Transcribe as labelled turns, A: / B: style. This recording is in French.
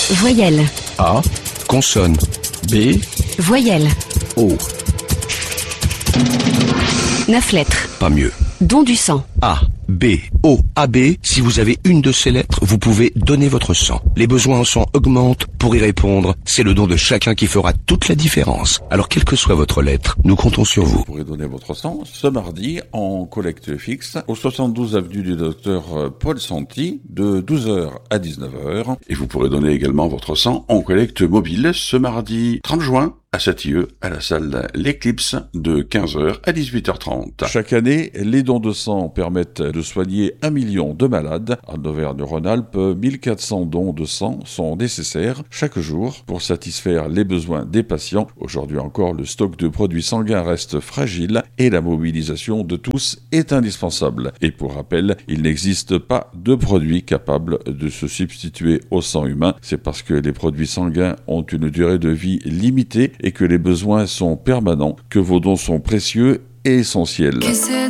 A: Voyelle.
B: A. Consonne. B.
A: Voyelle.
B: O.
A: 9 lettres.
B: Pas mieux.
A: Don du sang.
B: A, B, O, AB. Si vous avez une de ces lettres, vous pouvez donner votre sang. Les besoins en sang augmentent. Pour y répondre, c'est le don de chacun qui fera toute la différence. Alors, quelle que soit votre lettre, nous comptons sur vous.
C: Vous pourrez donner votre sang ce mardi en collecte fixe au 72 avenue du docteur Paul Santi de 12h à 19h. Et vous pourrez donner également votre sang en collecte mobile ce mardi 30 juin à Châtilleux, à la salle L'Éclipse de 15h à 18h30. Chaque année, les dons de sang permettent de soigner 1 million de malades. En Auvergne-Rhône-Alpes, 1400 dons de sang sont nécessaires chaque jour pour satisfaire les besoins des patients. Aujourd'hui encore, le stock de produits sanguins reste fragile et la mobilisation de tous est indispensable. Et pour rappel, il n'existe pas de produit capable de se substituer au sang humain. C'est parce que les produits sanguins ont une durée de vie limitée et que les besoins sont permanents que vos dons sont précieux et essentiels.